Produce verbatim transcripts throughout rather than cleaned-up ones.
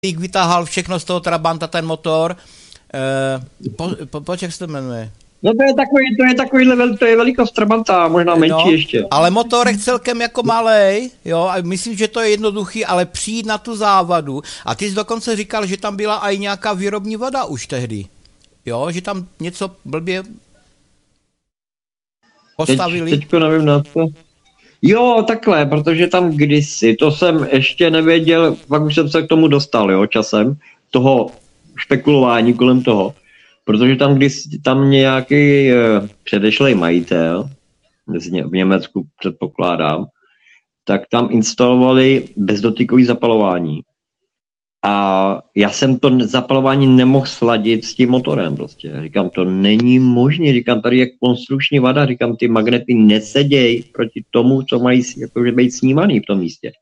vytáhal všechno z toho Trabanta, ten motor. E, po, po, poč, jak se to jmenuje? No to je takový, to je takový level, to je velikost Trabanta, možná menší no, ještě. Ale motorek celkem jako malej, jo, a myslím, že to je jednoduchý, ale přijít na tu závadu. A ty jsi dokonce říkal, že tam byla i nějaká výrobní vada už tehdy. Jo, že tam něco blbě postavili. Teď, teďko nevím na to. Jo, takhle, protože tam kdysi, to jsem ještě nevěděl, pak už jsem se k tomu dostal, jo, časem, toho špekulování kolem toho, protože tam kdysi, tam nějaký uh, předešlej majitel, v Německu předpokládám, tak tam instalovali bezdotykový zapalování. A já jsem to zapalování nemohl sladit s tím motorem prostě. Říkám, to není možné, říkám, tady je konstrukční vada, říkám, ty magnety neseděj proti tomu, co mají jakože být snímaný v tom místě.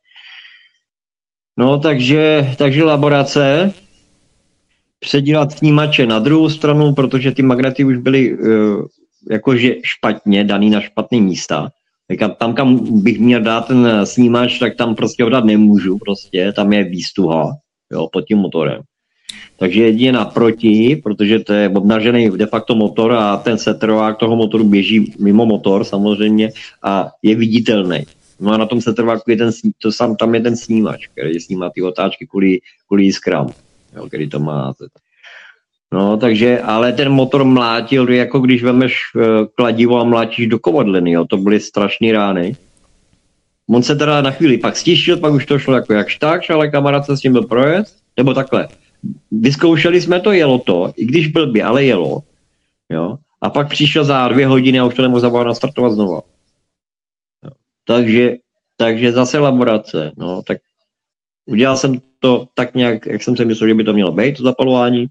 No, takže, takže laborace, předělat snímače na druhou stranu, protože ty magnety už byly uh, jakože špatně daný na špatné místa. Říkám, tam, kam bych měl dát ten snímač, tak tam prostě ho dát nemůžu, prostě, tam je výstuha. Jo, pod tím motorem. Takže jedině naproti, protože to je obnažený de facto motor a ten setrvák toho motoru běží mimo motor samozřejmě a je viditelný. No a na tom setrváku je ten, to sam, tam je ten snímač, který snímá ty otáčky kvůli, kvůli jiskrám, jo, který to má. No, takže, ale ten motor mlátil, jako když vemeš kladivo a mlátíš do kovadliny, jo, to byly strašný rány. On se teda na chvíli pak stišil, pak už to šlo jako jakž takž, ale kamarád se s tím byl projet, nebo takhle. Vyzkoušeli jsme to, jelo to, i když blbě, ale jelo. Jo? A pak přišel za dvě hodiny a už to nemohl zabavit nastartovat znova. Jo. Takže, takže zase laborace. No, tak udělal jsem to tak nějak, jak jsem si myslel, že by to mělo být, to zapalování.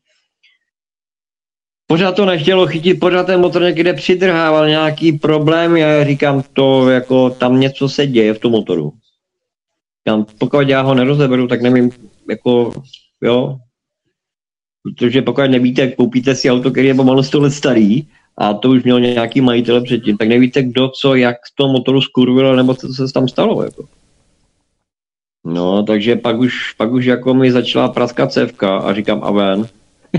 Pořád to nechtělo chytit, pořád ten motor někde přidrhával nějaký problém, já říkám to, jako tam něco se děje v tom motoru. Tam, pokud já ho nerozeberu, tak nevím, jako, jo, protože pokud nevíte, koupíte si auto, který je pomalu sto let starý, a to už měl nějaký majitel předtím, tak nevíte, kdo co, jak z toho motoru skurvil, nebo co se tam stalo, jako. No, takže pak už, pak už jako mi začala praskat cévka a říkám, a ven.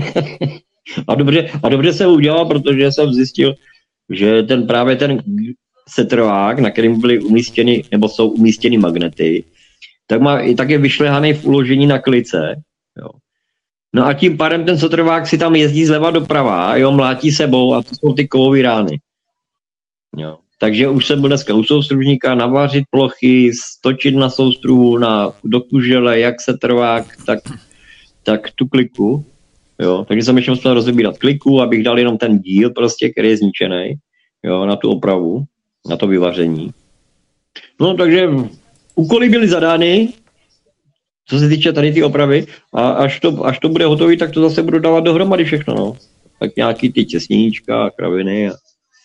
A dobře, a dobře se udělal, protože jsem zjistil, že ten právě ten setrvák, na kterým byly umístěny, nebo jsou umístěny magnety, tak, má, tak je vyšlehaný v uložení na klice. Jo. No a tím pádem ten setrvák si tam jezdí zleva doprava, jo, mlátí sebou a to jsou ty kovové rány. Jo. Takže už jsem byl dneska u soustružníka, navařit plochy, stočit na soustruhu, na, do kužele, jak setrvák, tak, tak tu kliku. Jo, takže jsem ještě musel rozebírat kliku, abych dal jenom ten díl, prostě, který je zničený, jo, na tu opravu, na to vyvaření. No, takže úkoly byly zadány, co se týče tady ty opravy, a až to, až to bude hotový, tak to zase budu dávat dohromady všechno, no. Tak nějaký ty těsníčka, kraviny a...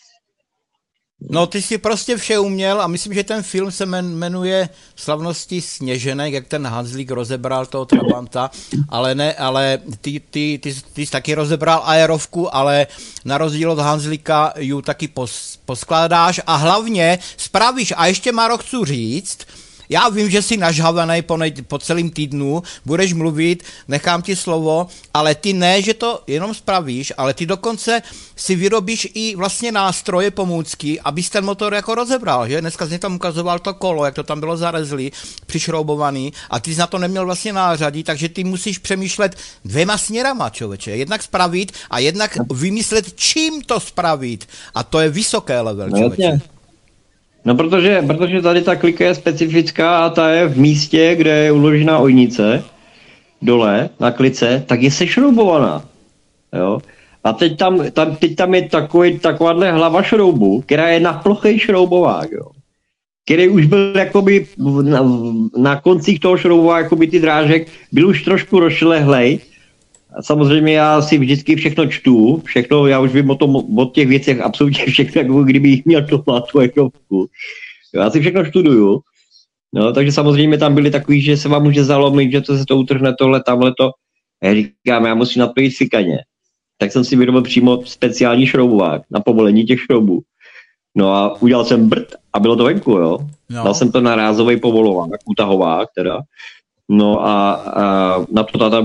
No, ty si prostě vše uměl a myslím, že ten film se jmenuje Slavnosti Sněženek, jak ten Hanzlík rozebral toho Trabanta, ale ne, ale ty, ty, ty, ty jsi taky rozebral aerovku, ale na rozdíl od Hanzlíka ju taky pos, poskládáš a hlavně spravíš, a ještě Maro chci říct, já vím, že jsi nažhavený po, nej, po celým týdnu, budeš mluvit, nechám ti slovo, ale ty ne, že to jenom spravíš, ale ty dokonce si vyrobíš i vlastně nástroje, pomůcky, abys ten motor jako rozebral, že? Dneska jsi tam ukazoval to kolo, jak to tam bylo zarezlý, přišroubovaný a ty jsi na to neměl vlastně nářadí, takže ty musíš přemýšlet dvěma směrama, člověče. Jednak spravit a jednak vymyslet, čím to spravit. A to je vysoké level, člověče. No, protože, protože tady ta klika je specifická a ta je v místě, kde je uložená ojnice, dole na klice, tak je sešroubovaná. Jo? A teď tam, tam, teď tam je takový, takováhle hlava šroubu, která je na plochý šroubovák, jo? Který už byl jakoby na, na koncích toho šroubová, jakoby ty drážek, byl už trošku rozšlehlej. A samozřejmě já si vždycky všechno čtu, všechno, já už vím o, tom, o těch věcech absolutně všechno, jako kdybych měl to na tu ekrovku. Já si všechno študuju, no, takže samozřejmě tam byly takový, že se vám může zalomit, že to se to utrhne tohle, tamhleto. A já říkám, já musím na to jít fikaně. Tak jsem si vyrobil přímo speciální šroubovák na povolení těch šroubů. No a udělal jsem brd a bylo to venku, jo. No. Dal jsem to na rázový povolovák, utahovák teda. No a, a na to táta